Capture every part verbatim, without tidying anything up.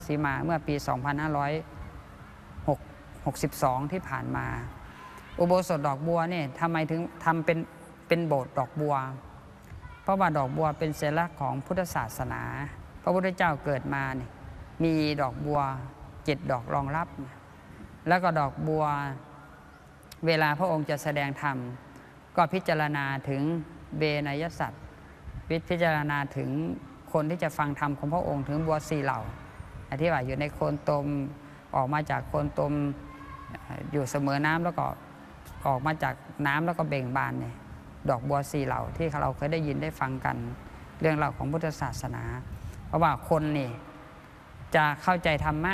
สีมาเมื่อปี สองพันห้าร้อยหกสิบสอง ที่ผ่านมาอุโบสถดอกบัวเนี่ยทำไมถึงทำเป็นเป็นโบสถ์ดอกบัวเพราะว่าดอกบัวเป็นสัญลักษณ์ของพุทธศาสนาพระพุทธเจ้าเกิดมาเนี่ยมีดอกบัวเจ็ดดอกรองรับแล้วก็ดอกบัวเวลาพระองค์จะแสดงธรรมก็พิจารณาถึงเบญยสัตว์พิจารณาถึงคนที่จะฟังธรรมของพระองค์ถึงบัวสี่เหล่าที่ว่าอยู่ในโคนตมออกมาจากโคนตมอยู่เสมอน้ำแล้วก็ออกมาจากน้ำแล้วก็เบ่งบานเนี่ยดอกบัวสี่เหล่าที่เราเคยได้ยินได้ฟังกันเรื่องราวของพุทธศาสนาเพราะว่าคนนี่จะเข้าใจธรรมะ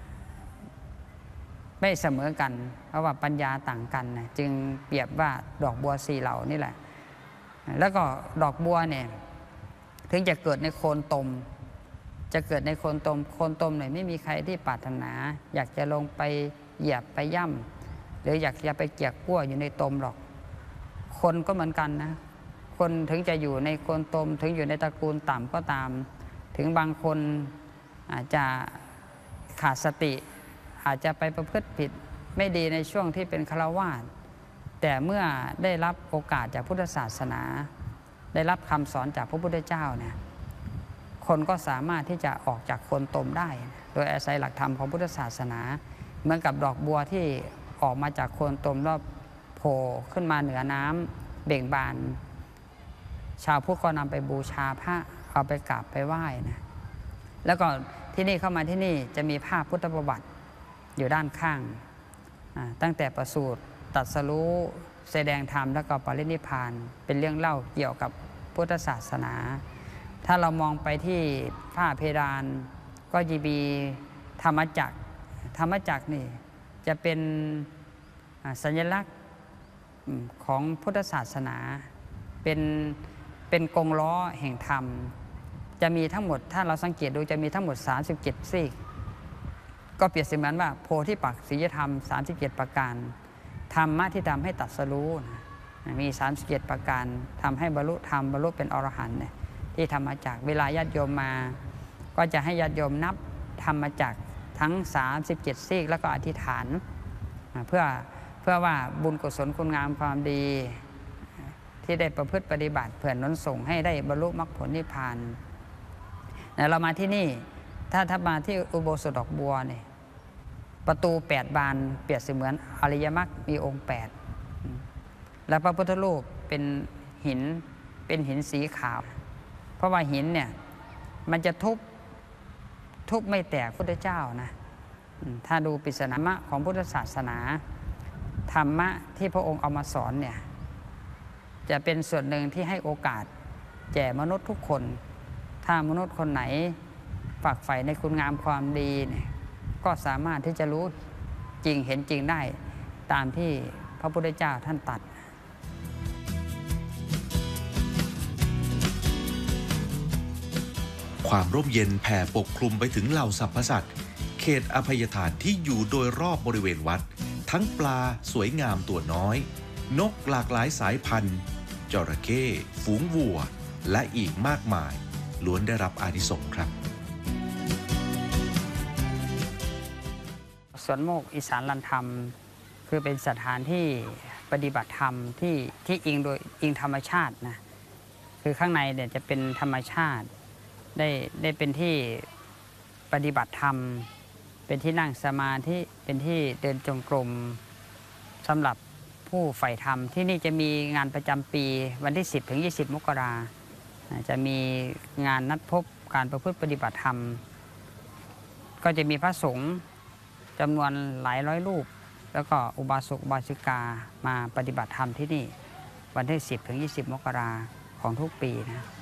ไม่เสมอกันเพราะว่าปัญญาต่างกันนะจึงเปรียบว่าดอกบัวสี่เหล่านี่แหละแล้วก็ดอกบัวเนี่ยถึงจะเกิดในโคนตมจะเกิดในโคนตมโคนตมเนี่ยไม่มีใครที่ปรารถนาอยากจะลงไปเหยียบไปย่ำหรืออยากจะไปเกี่ยกกั้วอยู่ในตมหรอกคนก็เหมือนกันนะคนถึงจะอยู่ในโคนตมถึงอยู่ในตระกูลต่ำก็ตามถึงบางคนอาจจะขาดสติอาจจะไปประพฤติผิดไม่ดีในช่วงที่เป็นฆราวาสแต่เมื่อได้รับโอกาสจากพุทธศาสนาได้รับคำสอนจากพระพุทธเจ้าเนี่ยคนก็สามารถที่จะออกจากโคนตมได้โดยอาศัยหลักธรรมของพุทธศาสนาเหมือนกับดอกบัวที่ออกมาจากโคนตมแล้วโผล่ขึ้นมาเหนือน้ำเบ่งบานชาวพุทธก็นำไปบูชาพระเอาไปกราบไปไหว้นะแล้วก็ที่นี่เข้ามาที่นี่จะมีภาพพุทธประวัติอยู่ด้านข้างตั้งแต่ประสูติตรัสรู้แสดงธรรมแล้วก็ปรินิพพานเป็นเรื่องเล่าเกี่ยวกับพุทธศาสนาถ้าเรามองไปที่ฝ้าเพดานก็จะมีธรรมจักรธรรมจักรนี่จะเป็นสัญลักษณ์ของพุทธศาสนาเป็นเป็นกงล้อแห่งธรรมจะมีทั้งหมดถ้าเราสังเกตดูจะมีทั้งหมดสามสิบเจ็ดซีกก็เปรียบเสมือนว่าโพธิปักขิยธรรมสามสิบเจ็ดประการธรรมะที่ทำให้ตรัสรู้มีสามสิบเจ็ดประการทำให้บรรลุธรรมบรรลุเป็นอรหันต์ที่ทำมาจากเวลาญาติโยมมาก็จะให้ญาติโยมนับทำมาจากทั้งสามสิบเจ็ดซีกแล้วก็อธิษฐานเพื่อเพื่อว่าบุญกุศลคุณงามความดีที่ได้ประพฤติปฏิบัติเพื่อน้นส่งให้ได้บรรลุมรรคผลนิพพานเรามาที่นี่ถ้าถ้ามาที่อุโบสถดอกบัวเนี่ยประตูแปดบานเปรียบเสมือนอริยมรรคมีองค์แปดและพระพุทธรูปเป็นหินเป็นหินสีขาวเพราะว่าหินเนี่ยมันจะทุบทุบไม่แตกพุทธเจ้านะถ้าดูปริศนามะของพุทธศาสนาธรรมะที่พระองค์เอามาสอนเนี่ยจะเป็นส่วนหนึ่งที่ให้โอกาสแก่มนุษย์ทุกคนถ้ามนุษย์คนไหนฝักใฝ่ในคุณงามความดีเนี่ยก็สามารถที่จะรู้จริงเห็นจริงได้ตามที่พระพุทธเจ้าท่านตรัสความร่มเย็นแผ่ปกคลุมไปถึงเหล่าสรรพสัตว์เขตอภัยทานที่อยู่โดยรอบบริเวณวัดทั้งปลาสวยงามตัวน้อยนกหลากหลายสายพันธุ์จระเข้ฝูงวัวและอีกมากมายล้วนได้รับอานิสงส์ครับสวนโมกอีสานลันธรรมคือเป็นสถานที่ปฏิบัติธรรมที่ที่อิงโดยอิงธรรมชาตินะคือข้างในเนี่ยจะเป็นธรรมชาติได้ได้เป็นที่ปฏิบัติธรรมเป็นที่นั่งสมาธิเป็นที่เดินจงกรมสำหรับผู้ใฝ่ธรรมที่นี่จะมีงานประจำปีวันที่สิบถึงยี่สิบมกราจะมีงานนัดพบการประพฤติปฏิบัติธรรมก็จะมีพระสงฆ์จำนวนหลายร้อยรูปแล้วก็อุบาสกอุบาสิกามาปฏิบัติธรรมที่นี่วันที่สิบถึงยี่สิบมกราของทุกปีนะ